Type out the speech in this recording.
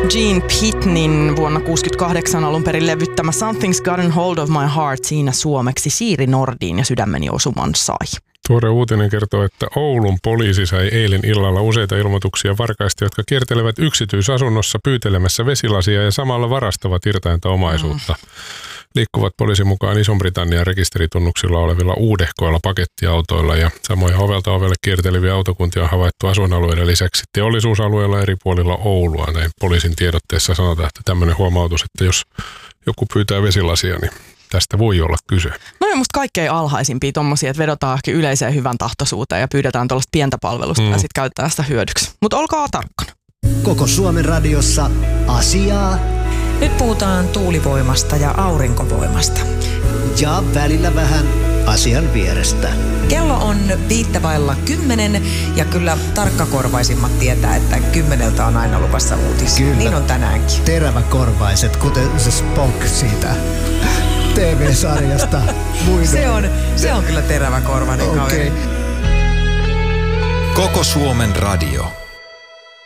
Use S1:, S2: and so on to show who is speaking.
S1: Gene Pitneyn vuonna 1968 alun perin levyttämä Something's Gotten Hold of My Heart, siinä suomeksi Siiri Nordin ja Sydämeni osuman sai.
S2: Tuore uutinen kertoo, että Oulun poliisi sai eilen illalla useita ilmoituksia varkaista, jotka kiertelevät yksityisasunnossa pyytelemässä vesilasia ja samalla varastavat irtainta omaisuutta. Liikkuvat poliisin mukaan Ison-Britannian rekisteritunnuksilla olevilla uudehkoilla pakettiautoilla ja samoin ovelta ovelle kierteleviä autokuntia on havaittu asuinalueiden lisäksi teollisuusalueilla eri puolilla Oulua. Näin poliisin tiedotteessa sanotaan, että tämmöinen huomautus, että jos joku pyytää vesilasia, niin tästä voi olla kyse.
S1: No ja musta kaikkein alhaisimpia tommosia, että vedotaan ehkä yleiseen hyvän tahtoisuuteen ja pyydetään tuollaista pientä palvelusta ja sitten käytetään sitä hyödyksi. Mutta olkaa tarkkana.
S3: Koko Suomen radiossa asiaa.
S4: Nyt puhutaan tuulivoimasta ja aurinkovoimasta.
S3: Ja välillä vähän asian vierestä.
S4: Kello on 9:05 ja kyllä tarkkakorvaisimmat tietää, että 10 on aina luvassa uutisia.
S3: Kyllä.
S4: Niin on tänäänkin.
S3: Teräväkorvaiset, kuten se Spock siitä TV-sarjasta.
S4: Se on kyllä teräväkorvainen kaveri.
S5: Koko Suomen radio.